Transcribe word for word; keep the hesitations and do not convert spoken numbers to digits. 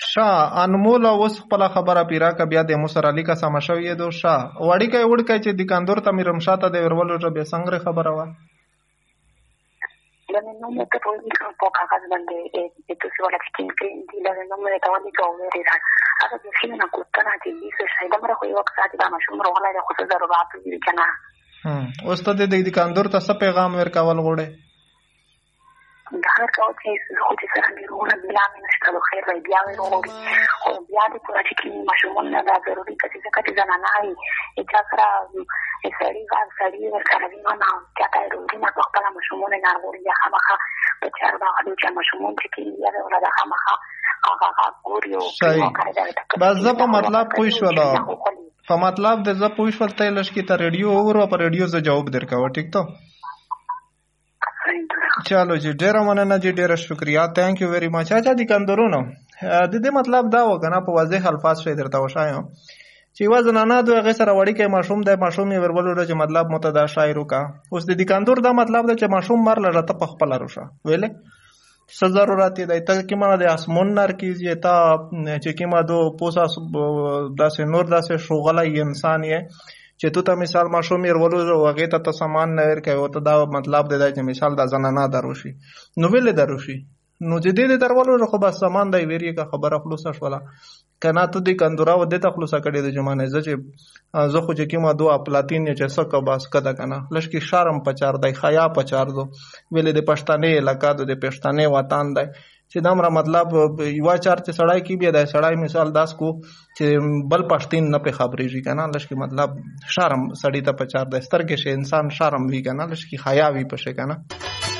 شاه انمول اوس خپل خبره پیرا ک بیا د موسر علی کا سم شوې دو شاه وړي کې وړ کې چې د کاندور ته میرم شاته د ورولو ر به څنګه خبره وا لمن no me te puedo indicar un poco acá donde esto se va a la chiquín que y la no me estaba ni que ver era hasta que sí una cuestión que dice se da mara خو وخت ساعت دا مشوم ولا د خصوص ضرورت دي کنه هم اوس ته د کاندور ته څه پیغام ورکول غوړي دا هرکاو چې خو دې سره نیرونه بیا مې نشته د خیر بیا مې وروړي خو بیا دې پورا چې مشومون نه دا ضروري کته څه کته زنانه ای چې سره سړي غږ سړي ورکړي نو نه چاته وروړي نه په خپل مشومون نه وروړي یا هغه په چار دا چې مشومون چې یا ولا دا هغه هغه ګوريو بس زه په مطلب پوه شوم په مطلب د زه پوه شوم ته لږ کی ته ریډیو اور په ریډیو ز جواب درکاو ټیک ته چلو جی ډیره مننه جی ډیره شکریا تھینک یو ویری مچ اچھا دي کندرونو د دې مطلب دا وکنه په واضح الفاظ شوی درته وشایم چې وزنانه دوه سره وړي کې ماشوم د ماشوم یې ورولو چې مطلب متدا شاعرو کا اوس د دې کندور دا مطلب دا چې ماشوم مر لړته په خپل روشه ویلې څه ضرورت دی ته کې ما د اسمون نار کې تا چې کې ما دو پوسا داسې نور داسې شغله انسان یې چې تو ته مثال ماشوم یې ورولو هغه ته ته سامان نه ورکوي او ته دا مطلب دی چې مثال د زنانه دروشي نو ویلې دروشي نو چې دې درولو خو بس سامان دی ویری کا خبره خلاص شولا کنا ته دې کندورا و دې ته خلاص کړي د جمانه ز چې زه خو چې کیما دوه پلاتین چې سکه باس کده کنه لشکې شرم پچار دی خیا پچار دو ویلې د پښتنې علاقہ د پښتنې وطن دی چې دمره مطلب یو چار چې سړای کی بیا د سړای مثال داس کو چې بل پښتین نه په خبرېږي کنه لشکې مطلب شرم سړی ته پچار دی سترګې شه انسان شرم وی کنه لشکې خیا وی پشه کنه